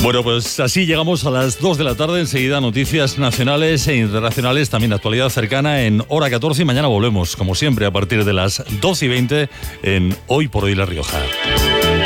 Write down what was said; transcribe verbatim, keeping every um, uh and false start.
Bueno, pues así llegamos a las dos de la tarde. Enseguida noticias nacionales e internacionales, también actualidad cercana en hora catorce. Y mañana volvemos, como siempre, a partir de las doce y veinte en Hoy por Hoy La Rioja.